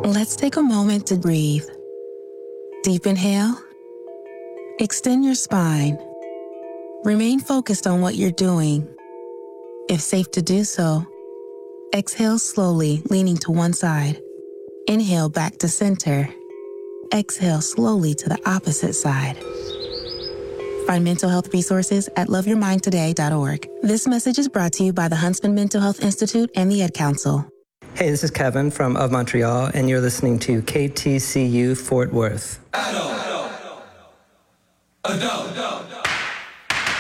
Let's take a moment to breathe. Deep inhale. Extend your spine. Remain focused on what you're doing. If safe to do so, exhale slowly, leaning to one side. Inhale back to center. Exhale slowly to the opposite side. Find mental health resources at loveyourmindtoday.org. This message is brought to you by the Huntsman Mental Health Institute and the Ed Council. Hey, this is Kevin from Of Montreal, and you're listening to KTCU Fort Worth. Adult.